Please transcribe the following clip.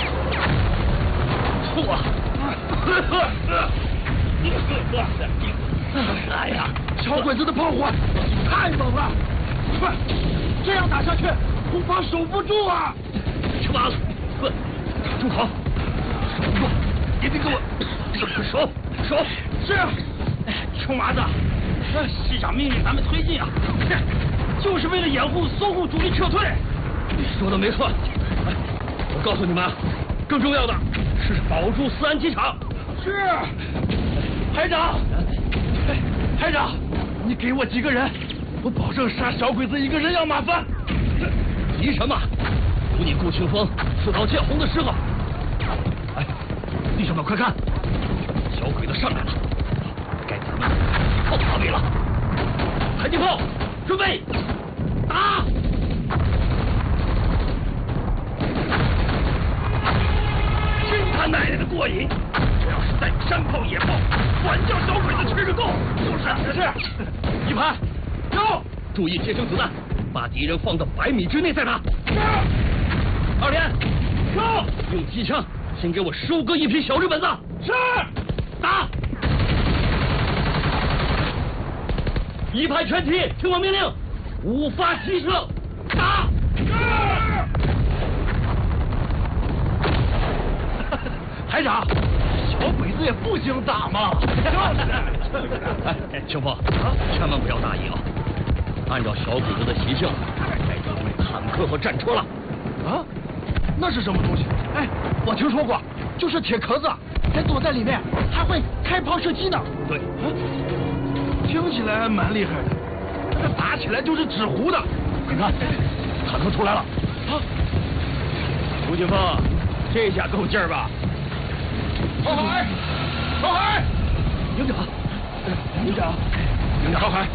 吐啊！哎呀， 小鬼子的炮火太猛了，快，这样打下去恐怕守不住啊！ 吃完了，快住口！守不住，一定给我守！ 是， 穷麻子，西长命令咱们推进啊，就是为了掩护淞沪主力撤退。你说的没错，我告诉你们，更重要的是保住思安机场。 是，排长，排长，你给我几个人，我保证杀小鬼子一个人要麻烦。 急什么？图你顾庆峰刺刀见红的时候。哎，弟兄们快看，小鬼子上来了，该咱们一炮打尾了。迫击炮，准备，打！真他奶奶的过瘾！这要是再山炮野炮，管叫小鬼子吃个够！ 是，一排，走！ 注意接生子弹，把敌人放到100米之内再打。 是。 二连，走！用机枪先给我收割一批小日本子。 是。 打！一排全体听我命令，5发齐射，打！ 排长，小鬼子也不经打嘛。 哎，清风，千万不要大意啊！按照小鬼子的习性，该准备坦克和战车了。 啊？那是什么东西？哎，我听说过，就是铁壳子，人躲在里面，还会开炮射击呢。 对， 听起来还蛮厉害的，这打起来就是纸糊的。你看，坦克出来了。啊！ 吴金峰，这下够劲儿吧？ 靠海！靠海！ 营长， 营长，靠海！